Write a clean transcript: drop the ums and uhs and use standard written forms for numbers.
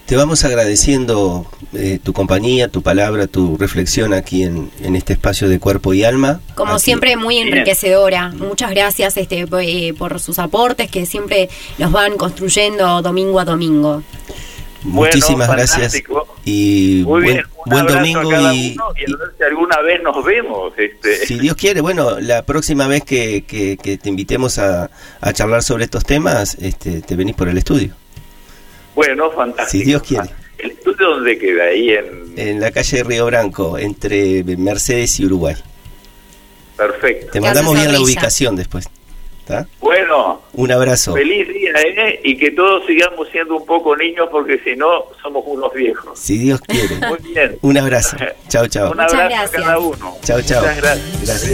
Te vamos agradeciendo tu compañía, tu palabra, tu reflexión aquí en este espacio de Cuerpo y Alma. Como aquí. siempre, muy enriquecedora. Muchas gracias por sus aportes que siempre los van construyendo domingo a domingo. Muchísimas gracias y buen domingo y a ver si alguna vez nos vemos. Si Dios quiere, bueno, la próxima vez que te invitemos a charlar sobre estos temas, te venís por el estudio. Bueno, fantástico. Si Dios quiere. ¿El estudio dónde queda? Ahí en la calle de Río Branco, entre Mercedes y Uruguay. Perfecto. Te mandamos bien la ubicación después. ¿Está? Bueno, un abrazo. Feliz día, y que todos sigamos siendo un poco niños, porque si no, somos unos viejos. Si Dios quiere. Muy bien. Un abrazo. Chao, chao. Un abrazo a cada uno. Chao, chao. Muchas gracias. Gracias.